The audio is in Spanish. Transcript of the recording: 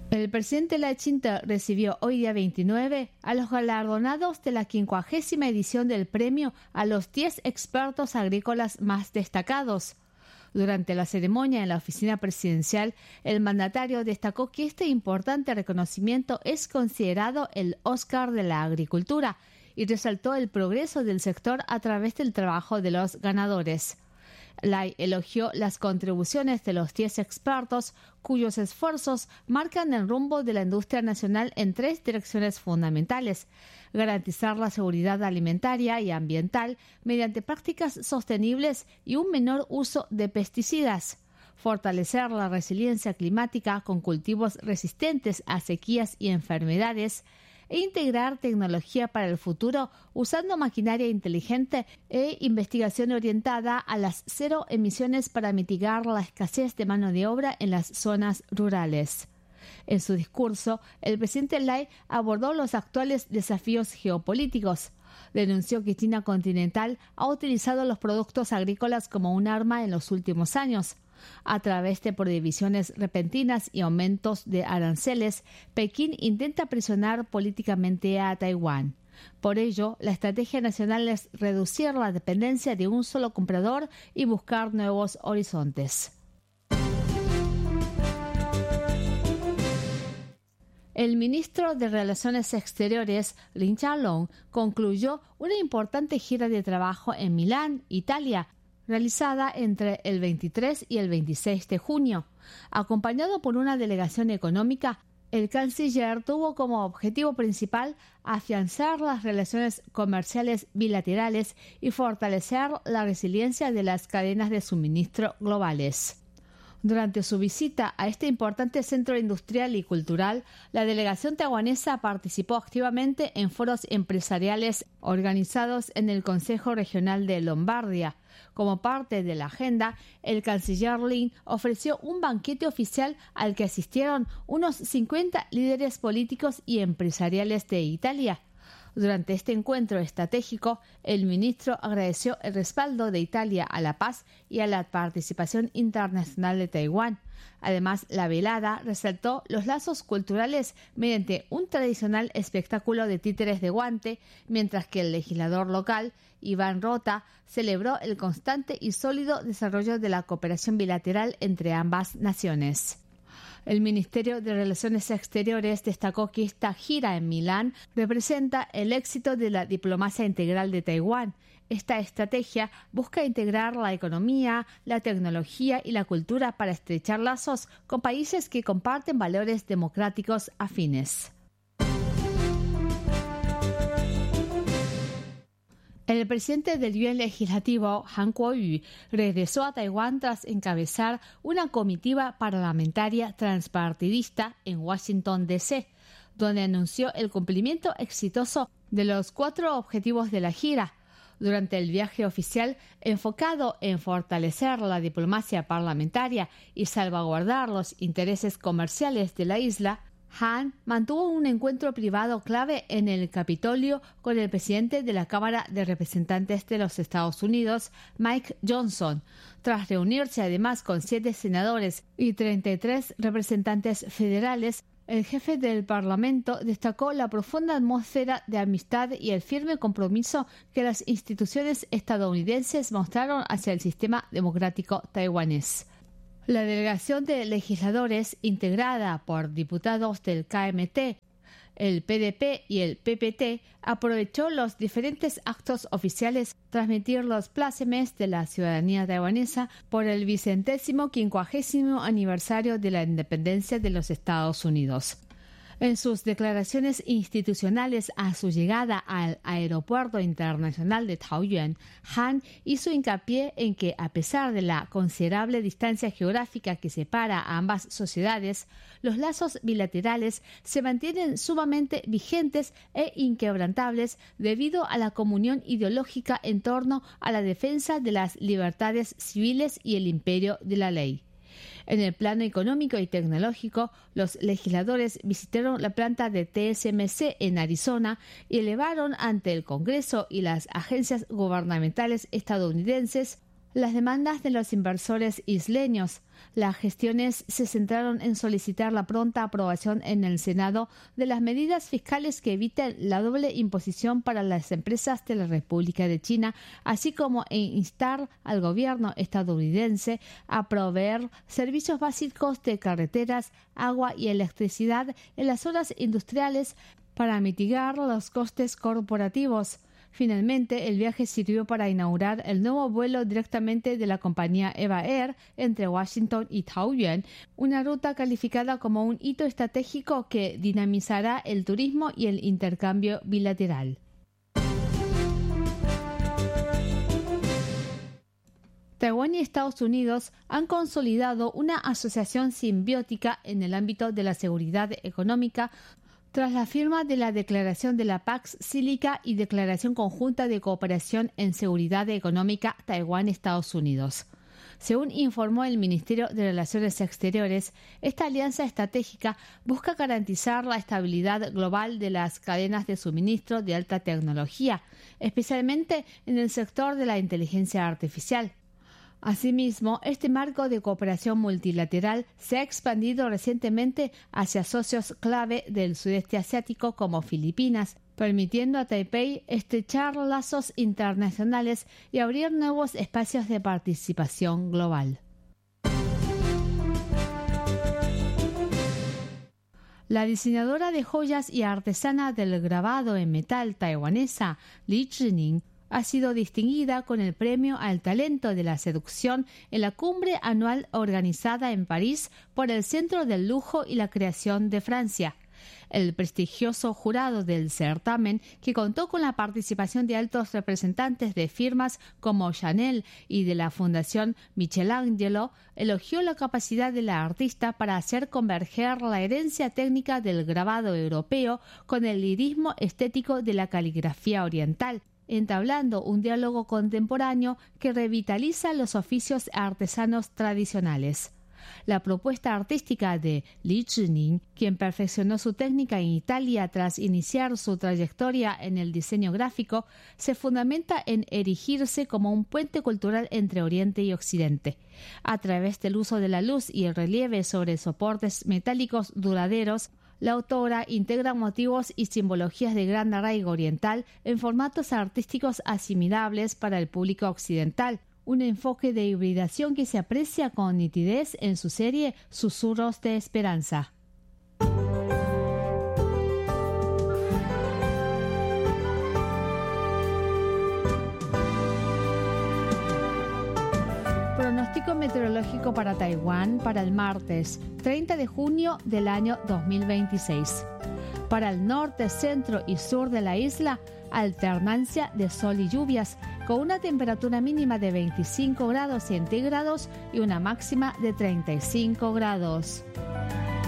El presidente Lai Ching-te recibió hoy día 29 a los galardonados de la 50ª edición del premio a los 10 expertos agrícolas más destacados. Durante la ceremonia en la oficina presidencial, el mandatario destacó que este importante reconocimiento es considerado el Oscar de la agricultura y resaltó el progreso del sector a través del trabajo de los ganadores. Lai elogió las contribuciones de los 10 expertos, cuyos esfuerzos marcan el rumbo de la industria nacional en 3 direcciones fundamentales: garantizar la seguridad alimentaria y ambiental mediante prácticas sostenibles y un menor uso de pesticidas, fortalecer la resiliencia climática con cultivos resistentes a sequías y enfermedades, e integrar tecnología para el futuro usando maquinaria inteligente e investigación orientada a las 0 emisiones para mitigar la escasez de mano de obra en las zonas rurales. En su discurso, el presidente Lai abordó los actuales desafíos geopolíticos. Denunció que China continental ha utilizado los productos agrícolas como un arma en los últimos años. A través de prohibiciones repentinas y aumentos de aranceles, Pekín intenta presionar políticamente a Taiwán. Por ello, la estrategia nacional es reducir la dependencia de un solo comprador y buscar nuevos horizontes. El ministro de Relaciones Exteriores, Lin Jialong, concluyó una importante gira de trabajo en Milán, Italia, realizada entre el 23 y el 26 de junio. Acompañado por una delegación económica, el canciller tuvo como objetivo principal afianzar las relaciones comerciales bilaterales y fortalecer la resiliencia de las cadenas de suministro globales. Durante su visita a este importante centro industrial y cultural, la delegación taiwanesa participó activamente en foros empresariales organizados en el Consejo Regional de Lombardia. Como parte de la agenda, el canciller Lin ofreció un banquete oficial al que asistieron unos 50 líderes políticos y empresariales de Italia. Durante este encuentro estratégico, el ministro agradeció el respaldo de Italia a la paz y a la participación internacional de Taiwán. Además, la velada resaltó los lazos culturales mediante un tradicional espectáculo de títeres de guante, mientras que el legislador local, Iván Rota, celebró el constante y sólido desarrollo de la cooperación bilateral entre ambas naciones. El Ministerio de Relaciones Exteriores destacó que esta gira en Milán representa el éxito de la diplomacia integral de Taiwán. Esta estrategia busca integrar la economía, la tecnología y la cultura para estrechar lazos con países que comparten valores democráticos afines. El presidente del Yuan Legislativo, Han Kuo-yu, regresó a Taiwán tras encabezar una comitiva parlamentaria transpartidista en Washington, D.C., donde anunció el cumplimiento exitoso de los 4 objetivos de la gira. Durante el viaje oficial, enfocado en fortalecer la diplomacia parlamentaria y salvaguardar los intereses comerciales de la isla, Han mantuvo un encuentro privado clave en el Capitolio con el presidente de la Cámara de Representantes de los Estados Unidos, Mike Johnson, tras reunirse además con 7 senadores y 33 representantes federales. El jefe del Parlamento destacó la profunda atmósfera de amistad y el firme compromiso que las instituciones estadounidenses mostraron hacia el sistema democrático taiwanés. La delegación de legisladores, integrada por diputados del KMT, el PDP y el PPT, aprovechó los diferentes actos oficiales transmitir los plácemes de la ciudadanía taiwanesa por el 50º aniversario de la independencia de los Estados Unidos. En sus declaraciones institucionales a su llegada al Aeropuerto Internacional de Taoyuan, Han hizo hincapié en que, a pesar de la considerable distancia geográfica que separa a ambas sociedades, los lazos bilaterales se mantienen sumamente vigentes e inquebrantables debido a la comunión ideológica en torno a la defensa de las libertades civiles y el imperio de la ley. En el plano económico y tecnológico, los legisladores visitaron la planta de TSMC en Arizona y elevaron ante el Congreso y las agencias gubernamentales estadounidenses las demandas de los inversores isleños. Las gestiones se centraron en solicitar la pronta aprobación en el Senado de las medidas fiscales que eviten la doble imposición para las empresas de la República de China, así como en instar al gobierno estadounidense a proveer servicios básicos de carreteras, agua y electricidad en las zonas industriales para mitigar los costes corporativos. Finalmente, el viaje sirvió para inaugurar el nuevo vuelo directamente de la compañía Eva Air entre Washington y Taoyuan, una ruta calificada como un hito estratégico que dinamizará el turismo y el intercambio bilateral. Taiwán y Estados Unidos han consolidado una asociación simbiótica en el ámbito de la seguridad económica tras la firma de la Declaración de la Pax Cívica y Declaración Conjunta de Cooperación en Seguridad Económica Taiwán-Estados Unidos. Según informó el Ministerio de Relaciones Exteriores, esta alianza estratégica busca garantizar la estabilidad global de las cadenas de suministro de alta tecnología, especialmente en el sector de la inteligencia artificial. Asimismo, este marco de cooperación multilateral se ha expandido recientemente hacia socios clave del sudeste asiático como Filipinas, permitiendo a Taipei estrechar lazos internacionales y abrir nuevos espacios de participación global. La diseñadora de joyas y artesana del grabado en metal taiwanesa Li Zhining ha sido distinguida con el Premio al Talento de la Seducción en la cumbre anual organizada en París por el Centro del Lujo y la Creación de Francia. El prestigioso jurado del certamen, que contó con la participación de altos representantes de firmas como Chanel y de la Fundación Michelangelo, elogió la capacidad de la artista para hacer converger la herencia técnica del grabado europeo con el lirismo estético de la caligrafía oriental, entablando un diálogo contemporáneo que revitaliza los oficios artesanos tradicionales. La propuesta artística de Li Zhining, quien perfeccionó su técnica en Italia tras iniciar su trayectoria en el diseño gráfico, se fundamenta en erigirse como un puente cultural entre Oriente y Occidente. A través del uso de la luz y el relieve sobre soportes metálicos duraderos, la autora integra motivos y simbologías de gran arraigo oriental en formatos artísticos asimilables para el público occidental, un enfoque de hibridación que se aprecia con nitidez en su serie Susurros de Esperanza. Pronóstico meteorológico para Taiwán para el martes 30 de junio del año 2026. Para el norte, centro y sur de la isla, alternancia de sol y lluvias, con una temperatura mínima de 25 grados centígrados y una máxima de 35 grados.